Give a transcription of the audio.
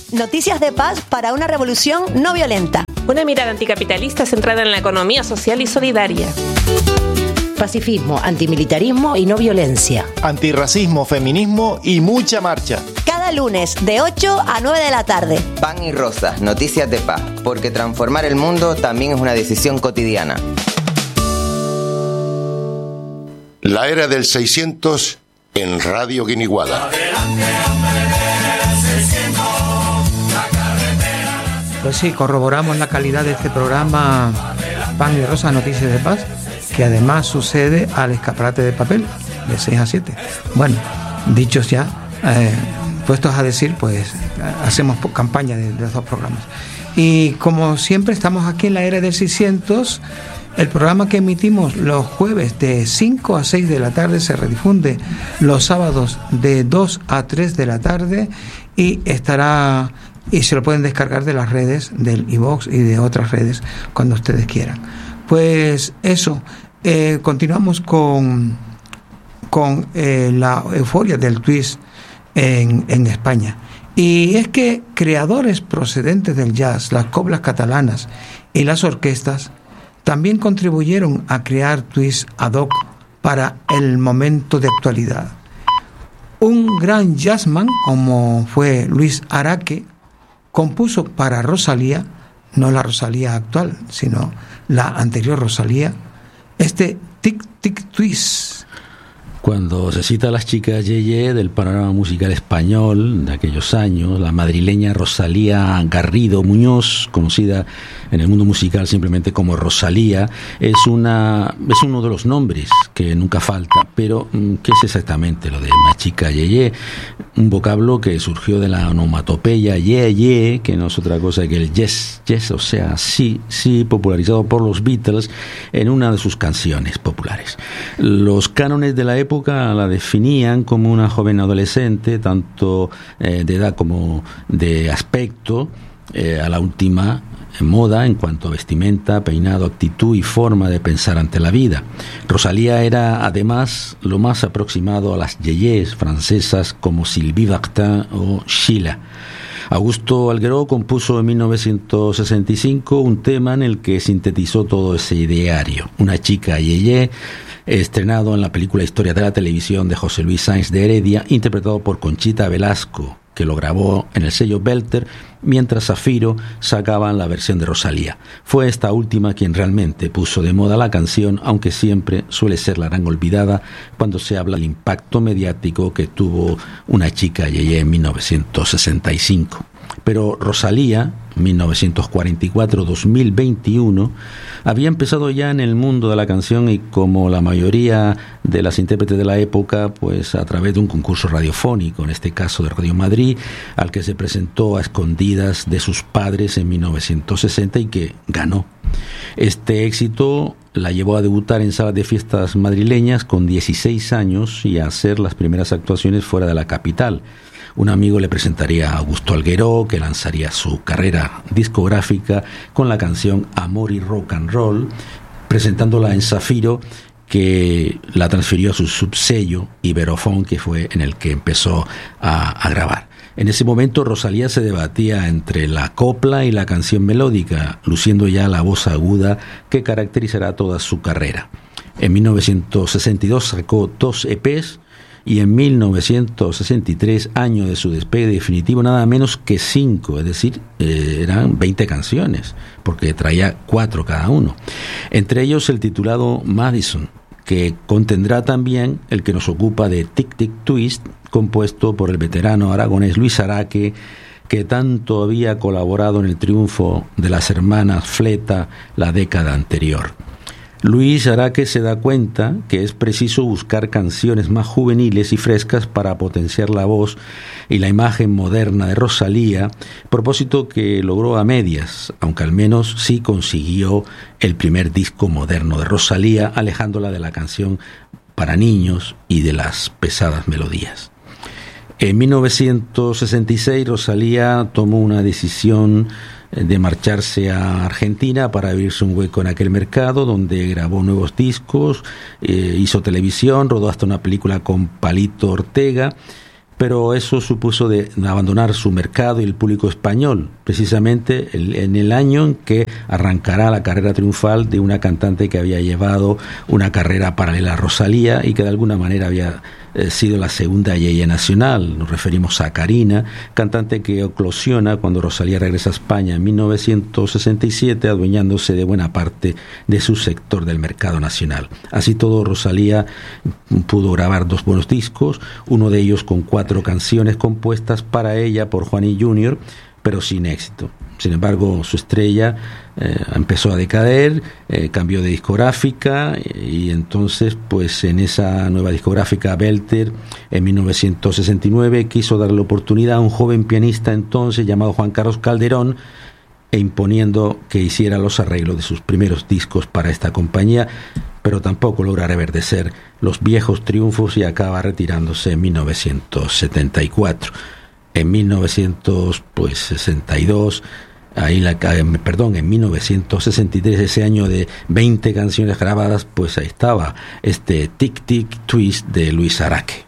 Noticias de paz para una revolución no violenta. Una mirada anticapitalista centrada en la economía social y solidaria. Pacifismo, antimilitarismo y no violencia. Antirracismo, feminismo y mucha marcha. Cada lunes de 8 a 9 de la tarde. Pan y Rosas, noticias de paz, porque transformar el mundo también es una decisión cotidiana. La era del 600 en Radio Guiniguada. Pues sí, corroboramos la calidad de este programa Pan y Rosas, Noticias de Paz, que además sucede al Escaparate de Papel, de 6 a 7. Bueno, dichos ya, puestos a decir, pues hacemos campaña de los dos programas. Y como siempre estamos aquí en la era del 600, el programa que emitimos los jueves de 5 a 6 de la tarde se redifunde los sábados de 2 a 3 de la tarde y estará... Y se lo pueden descargar de las redes del iVoox y de otras redes cuando ustedes quieran. Pues eso, continuamos con la euforia del twist en España. Y es que creadores procedentes del jazz, las coplas catalanas y las orquestas también contribuyeron a crear twists ad hoc para el momento de actualidad. Un gran jazzman como fue Luis Araque compuso para Rosalía, no la Rosalía actual, sino la anterior Rosalía, este Tic Tic Twist. Cuando se cita a las chicas Yeye del panorama musical español de aquellos años, la madrileña Rosalía Garrido Muñoz, conocida en el mundo musical simplemente como Rosalía, es uno de los nombres que nunca falta. Pero, ¿qué es exactamente lo de una chica Yeye? Un vocablo que surgió de la onomatopeya ye, que no es otra cosa que el yes, o sea, sí, popularizado por los Beatles en una de sus canciones populares. Los cánones de la época la definían como una joven adolescente, tanto de edad como de aspecto, a la última moda en cuanto a vestimenta, peinado, actitud y forma de pensar ante la vida. Rosalía era además lo más aproximado a las yeyés francesas como Sylvie Vartan o Sheila. Augusto Algueró compuso en 1965 un tema en el que sintetizó todo ese ideario. Una chica yeye, estrenado en la película Historia de la Televisión de José Luis Sáenz de Heredia, interpretado por Conchita Velasco, que lo grabó en el sello Belter, mientras Zafiro sacaban la versión de Rosalía. Fue esta última quien realmente puso de moda la canción, aunque siempre suele ser la gran olvidada cuando se habla del impacto mediático que tuvo Una chica yeye en 1965. Pero Rosalía, 1944-2021, había empezado ya en el mundo de la canción y, como la mayoría de las intérpretes de la época, pues a través de un concurso radiofónico, en este caso de Radio Madrid, al que se presentó a escondidas de sus padres en 1960 y que ganó. Este éxito la llevó a debutar en salas de fiestas madrileñas con 16 años y a hacer las primeras actuaciones fuera de la capital. Un amigo le presentaría a Augusto Algueró, que lanzaría su carrera discográfica con la canción Amor y Rock and Roll, presentándola en Zafiro, que la transfirió a su subsello Iberofon, que fue en el que empezó a grabar. En ese momento Rosalía se debatía entre la copla y la canción melódica, luciendo ya la voz aguda que caracterizará toda su carrera. En 1962 sacó 2 EPs, y en 1963, año de su despegue definitivo, nada menos que 5, es decir, eran 20 canciones, porque traía 4 cada uno. Entre ellos el titulado Madison, que contendrá también el que nos ocupa de Tic Tic Twist, compuesto por el veterano aragonés Luis Araque, que tanto había colaborado en el triunfo de las hermanas Fleta la década anterior. Luis Araque se da cuenta que es preciso buscar canciones más juveniles y frescas para potenciar la voz y la imagen moderna de Rosalía, propósito que logró a medias, aunque al menos sí consiguió el primer disco moderno de Rosalía, alejándola de la canción para niños y de las pesadas melodías. En 1966 Rosalía tomó una decisión de marcharse a Argentina para abrirse un hueco en aquel mercado, donde grabó nuevos discos, hizo televisión, rodó hasta una película con Palito Ortega, pero eso supuso de abandonar su mercado y el público español, precisamente en el año en que arrancará la carrera triunfal de una cantante que había llevado una carrera paralela a Rosalía y que de alguna manera había sido la segunda yeye nacional. Nos referimos a Karina, cantante que eclosiona cuando Rosalía regresa a España en 1967, adueñándose de buena parte de su sector del mercado nacional. Así todo, Rosalía pudo grabar 2 buenos discos, uno de ellos con 4 canciones compuestas para ella por Juaní Jr., pero sin éxito. Sin embargo, su estrella empezó a decaer, cambió de discográfica y entonces, pues en esa nueva discográfica, Belter, en 1969, quiso darle oportunidad a un joven pianista entonces llamado Juan Carlos Calderón, e imponiendo que hiciera los arreglos de sus primeros discos para esta compañía, pero tampoco logra reverdecer los viejos triunfos y acaba retirándose en 1974. En 1962, en 1963, ese año de 20 canciones grabadas, pues ahí estaba este Tic Tic Twist de Luis Araque.